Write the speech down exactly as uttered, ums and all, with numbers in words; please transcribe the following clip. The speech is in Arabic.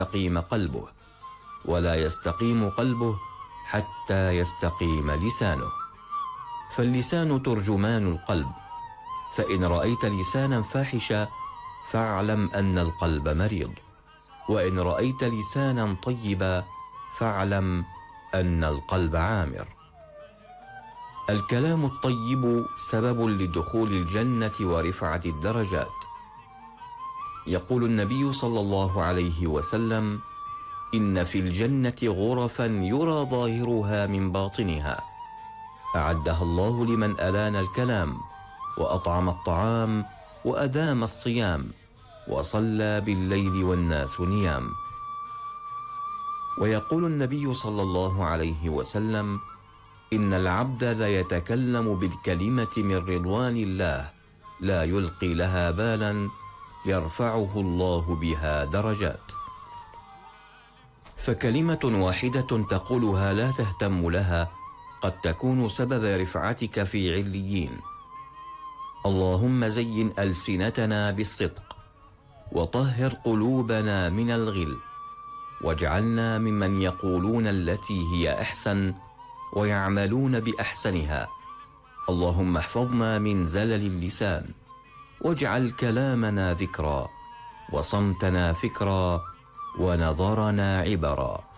يستقيم قلبه، ولا يستقيم قلبه حتى يستقيم لسانه. فاللسان ترجمان القلب، فإن رأيت لسانا فاحشا فاعلم أن القلب مريض، وإن رأيت لسانا طيبا فاعلم أن القلب عامر. الكلام الطيب سبب لدخول الجنة ورفعة الدرجات. يقول النبي صلى الله عليه وسلم: إن في الجنة غرفا يرى ظاهرها من باطنها، أعدها الله لمن ألان الكلام وأطعم الطعام وأدام الصيام وصلى بالليل والناس نيام. ويقول النبي صلى الله عليه وسلم: إن العبد ليتكلم بالكلمة من رضوان الله لا يلقي لها بالا يرفعه الله بها درجات. فكلمة واحدة تقولها لا تهتم لها قد تكون سبب رفعتك في عليين. اللهم زين ألسنتنا بالصدق، وطهر قلوبنا من الغل، واجعلنا ممن يقولون التي هي أحسن ويعملون بأحسنها. اللهم احفظنا من زلل اللسان، واجعل كلامنا ذكرا، وصمتنا فكرا، ونظرنا عبرا.